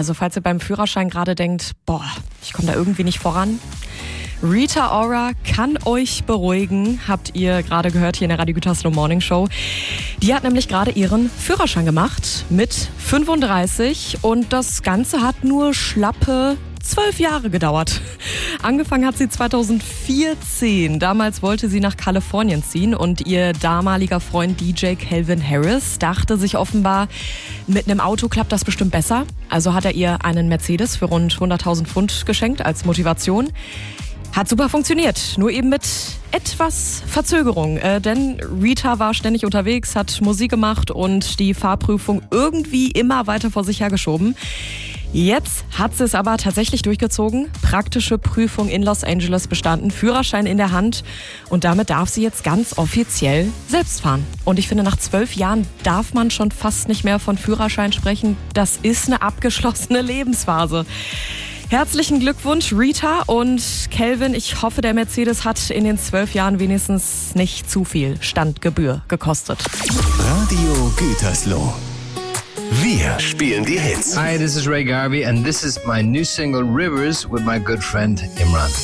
Also falls ihr beim Führerschein gerade denkt, ich komme da irgendwie nicht voran. Rita Ora kann euch beruhigen, habt ihr gerade gehört hier in der Radio Gütersloh Morning Show. Die hat nämlich gerade ihren Führerschein gemacht mit 35 und das Ganze hat nur schlappe 12 Jahre gedauert. Angefangen hat sie 2014. Damals wollte sie nach Kalifornien ziehen und ihr damaliger Freund DJ Calvin Harris dachte sich offenbar, mit einem Auto klappt das bestimmt besser. Also hat er ihr einen Mercedes für rund 100.000 Pfund geschenkt als Motivation. Hat super funktioniert, nur eben mit etwas Verzögerung. Denn Rita war ständig unterwegs, hat Musik gemacht und die Fahrprüfung irgendwie immer weiter vor sich hergeschoben. Jetzt hat sie es aber tatsächlich durchgezogen. Praktische Prüfung in Los Angeles bestanden, Führerschein in der Hand. Und damit darf sie jetzt ganz offiziell selbst fahren. Und ich finde, nach 12 Jahren darf man schon fast nicht mehr von Führerschein sprechen. Das ist eine abgeschlossene Lebensphase. Herzlichen Glückwunsch, Rita und Calvin. Ich hoffe, der Mercedes hat in den 12 Jahren wenigstens nicht zu viel Standgebühr gekostet. Radio Gütersloh. Wir spielen die Hits. Hi, this is Ray Garvey and this is my new single Rivers with my good friend Imran.